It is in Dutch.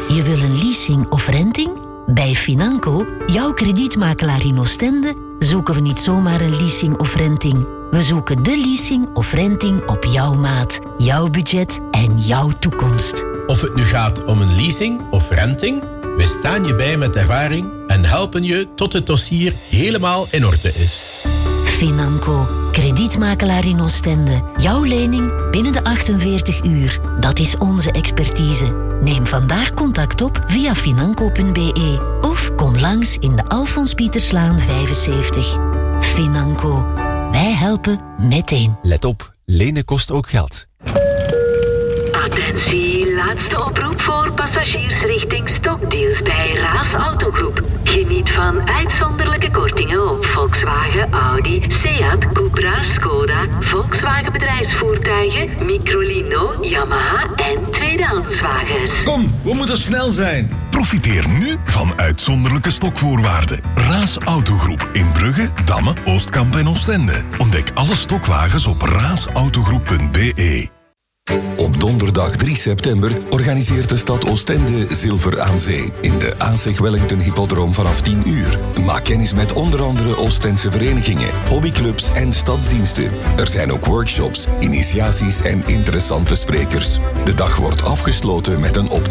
Je wil een leasing of renting? Bij Financo, jouw kredietmakelaar in Oostende, zoeken we niet zomaar een leasing of renting. We zoeken de leasing of renting op jouw maat, jouw budget en jouw toekomst. Of het nu gaat om een leasing of renting, wij staan je bij met ervaring en helpen je tot het dossier helemaal in orde is. Financo, kredietmakelaar in Oostende. Jouw lening binnen de 48 uur. Dat is onze expertise. Neem vandaag contact op via financo.be of kom langs in de Alfons Pieterslaan 75. Financo. Wij helpen meteen. Let op, lenen kost ook geld. Attentie, laatste oproep voor passagiers richting Stokdeals bij Raas Autogroep. Geniet van uitzonderlijke kortingen op Volkswagen, Audi, Seat, Cupra, Skoda, Volkswagen bedrijfsvoertuigen, Microlino, Yamaha en tweedehandswagens. Kom, we moeten snel zijn. Profiteer nu van uitzonderlijke stokvoorwaarden. Raas Autogroep in Brugge, Damme, Oostkamp en Oostende. Ontdek alle stokwagens op raasautogroep.be. Op donderdag 3 september organiseert de stad Oostende Zilver aan Zee in de AC Wellington Hippodroom vanaf 10 uur. Maak kennis met onder andere Oostense verenigingen, hobbyclubs en stadsdiensten. Er zijn ook workshops, initiaties en interessante sprekers. De dag wordt afgesloten met een optreden